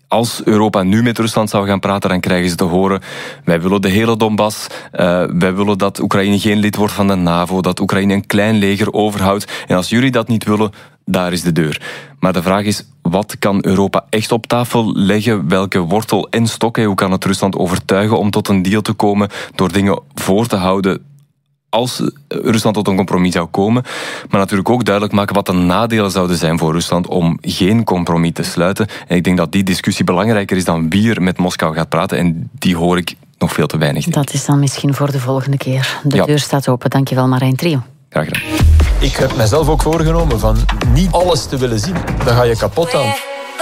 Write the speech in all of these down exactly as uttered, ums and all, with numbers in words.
Als Europa nu met Rusland zou gaan praten, dan krijgen ze te horen: wij willen de hele Donbass, uh, wij willen dat Oekraïne geen lid wordt van de NAVO, dat Oekraïne een klein leger overhoudt. En als jullie dat niet willen, daar is de deur. Maar de vraag is, wat kan Europa echt op tafel leggen? Welke wortel en stok? Hoe kan het Rusland overtuigen om tot een deal te komen door dingen voor te houden als Rusland tot een compromis zou komen, maar natuurlijk ook duidelijk maken wat de nadelen zouden zijn voor Rusland om geen compromis te sluiten. En ik denk dat die discussie belangrijker is dan wie er met Moskou gaat praten, en die hoor ik nog veel te weinig. Dat is dan misschien voor de volgende keer. De ja. deur staat open. Dankjewel, Marijn Trio. Graag gedaan. Ik heb mezelf ook voorgenomen van niet alles te willen zien. Daar ga je kapot aan.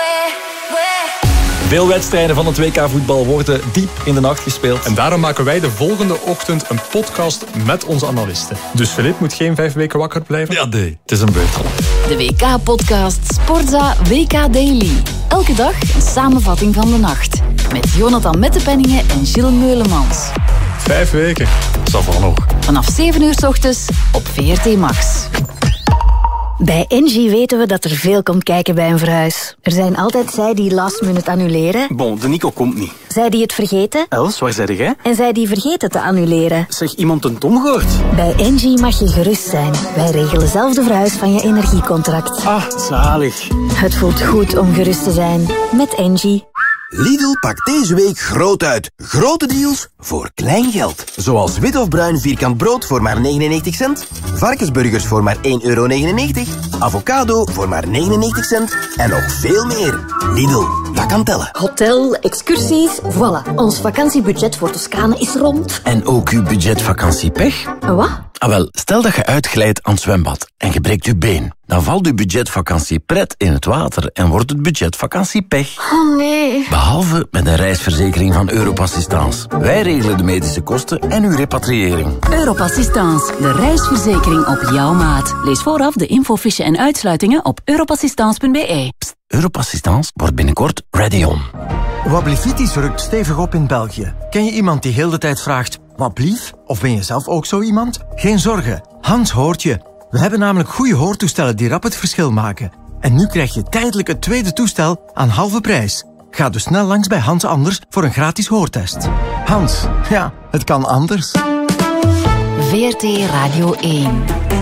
Veel wedstrijden van het W K voetbal worden diep in de nacht gespeeld. En daarom maken wij de volgende ochtend een podcast met onze analisten. Dus Filip moet geen vijf weken wakker blijven? Ja, nee, het is een beurt. De W K-podcast Sportza W K Daily. Elke dag een samenvatting van de nacht. Met Jonathan Mettepenningen en Gilles Meulemans. Vijf weken. Dat zal nog. Vanaf zeven uur 's ochtends op V R T Max. Bij Engie weten we dat er veel komt kijken bij een verhuis. Er zijn altijd zij die last minute annuleren. Bon, de Nico komt niet. Zij die het vergeten. Els, waar zei jij? En zij die vergeten te annuleren. Zeg, iemand een Tom gehoord? Bij Engie mag je gerust zijn. Wij regelen zelf de verhuis van je energiecontract. Ah, zalig. Het voelt goed om gerust te zijn. Met Engie. Lidl pakt deze week groot uit. Grote deals voor klein geld. Zoals wit of bruin vierkant brood voor maar negenennegentig cent. Varkensburgers voor maar één euro negenennegentig. Avocado voor maar negenennegentig cent. En nog veel meer. Lidl, dat kan tellen. Hotel, excursies, voilà. Ons vakantiebudget voor Toscane is rond. En ook uw budget vakantiepech? Wat? Ah wel, stel dat je uitglijdt aan het zwembad en je breekt je been. Dan valt uw budget vakantiepret in het water en wordt het budget vakantiepech. Oh nee. Behalve met een reisverzekering van Europassistance. Wij regelen de medische kosten en uw repatriëring. Europassistance, de reisverzekering op jouw maat. Lees vooraf de infofiche en uitsluitingen op europassistance punt b e. Pst, Europassistance wordt binnenkort ready on. Wablivitis rukt stevig op in België. Ken je iemand die heel de tijd vraagt, wat blief? Of ben je zelf ook zo iemand? Geen zorgen, Hans hoort je. We hebben namelijk goede hoortoestellen die rap het verschil maken. En nu krijg je tijdelijk het tweede toestel aan halve prijs. Ga dus snel langs bij Hans Anders voor een gratis hoortest. Hans, ja, het kan anders. V R T Radio één.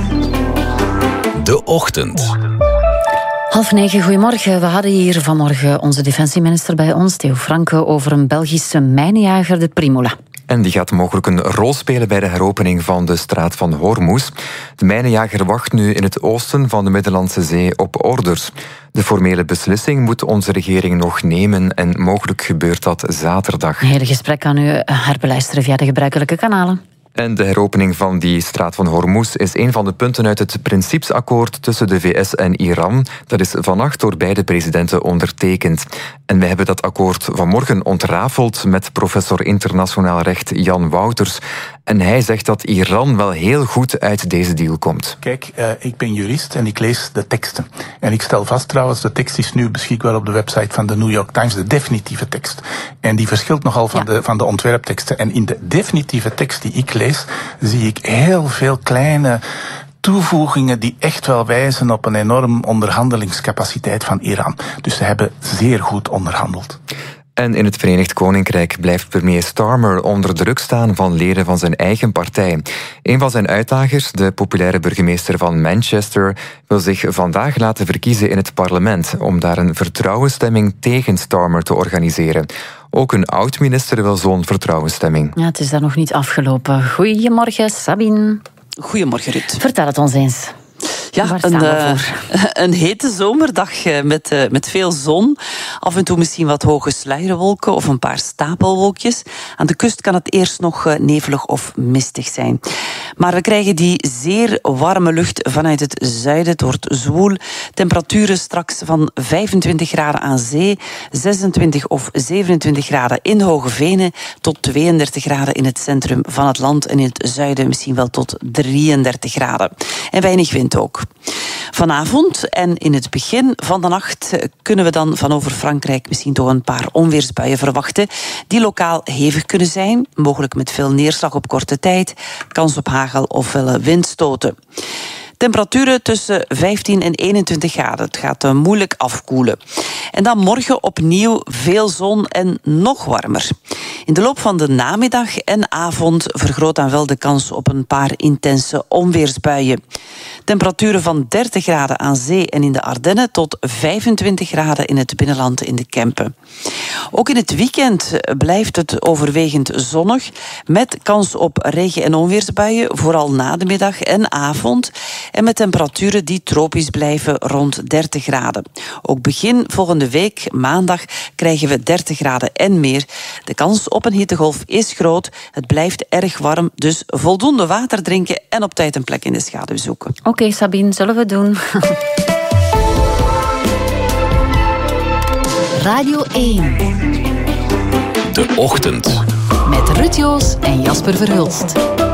De ochtend. Half negen, goedemorgen. We hadden hier vanmorgen onze defensieminister bij ons, Theo Franke, over een Belgische mijnenjager, de Primula. En die gaat mogelijk een rol spelen bij de heropening van de straat van Hormuz. De mijnenjager wacht nu in het oosten van de Middellandse Zee op orders. De formele beslissing moet onze regering nog nemen en mogelijk gebeurt dat zaterdag. Het hele gesprek kan u herbeluisteren via de gebruikelijke kanalen. En de heropening van die straat van Hormuz is een van de punten uit het principesakkoord tussen de V S en Iran. Dat is vannacht door beide presidenten ondertekend. En wij hebben dat akkoord vanmorgen ontrafeld met professor internationaal recht Jan Wouters. En hij zegt dat Iran wel heel goed uit deze deal komt. Kijk, uh, ik ben jurist en ik lees de teksten. En ik stel vast trouwens, de tekst is nu beschikbaar op de website van de New York Times, de definitieve tekst. En die verschilt nogal van, ja. de, van de ontwerpteksten. En in de definitieve tekst die ik lees, zie ik heel veel kleine toevoegingen die echt wel wijzen op een enorm onderhandelingscapaciteit van Iran. Dus ze hebben zeer goed onderhandeld. En in het Verenigd Koninkrijk blijft premier Starmer onder druk staan van leden van zijn eigen partij. Een van zijn uitdagers, de populaire burgemeester van Manchester, wil zich vandaag laten verkiezen in het parlement om daar een vertrouwensstemming tegen Starmer te organiseren. Ook een oud-minister wil zo'n vertrouwensstemming. Ja, het is daar nog niet afgelopen. Goedemorgen, Sabine. Goedemorgen, Ruud. Vertel het ons eens. Ja, een, uh, een hete zomerdag met, uh, met veel zon. Af en toe misschien wat hoge sluierwolken of een paar stapelwolkjes. Aan de kust kan het eerst nog uh, nevelig of mistig zijn. Maar we krijgen die zeer warme lucht vanuit het zuiden. Het wordt zwoel. Temperaturen straks van vijfentwintig graden aan zee, zesentwintig of zevenentwintig graden in Hoge Venen, tot tweeëndertig graden in het centrum van het land en in het zuiden misschien wel tot drieëndertig graden. En weinig wind ook. Vanavond en in het begin van de nacht kunnen we dan van over Frankrijk misschien toch een paar onweersbuien verwachten, die lokaal hevig kunnen zijn, mogelijk met veel neerslag op korte tijd, kans op hagel of felle windstoten. Temperaturen tussen vijftien en eenentwintig graden. Het gaat uh, moeilijk afkoelen. En dan morgen opnieuw veel zon en nog warmer. In de loop van de namiddag en avond vergroot dan wel de kans op een paar intense onweersbuien. Temperaturen van dertig graden aan zee en in de Ardennen tot vijfentwintig graden in het binnenland in de Kempen. Ook in het weekend blijft het overwegend zonnig met kans op regen- en onweersbuien, vooral na de middag en avond. En met temperaturen die tropisch blijven rond dertig graden. Ook begin volgende week, maandag, krijgen we dertig graden en meer. De kans op een hittegolf is groot. Het blijft erg warm, dus voldoende water drinken en op tijd een plek in de schaduw zoeken. Oké, okay, Sabine, zullen we doen. Radio één. De Ochtend. Met Ruud Joos en Jasper Verhulst.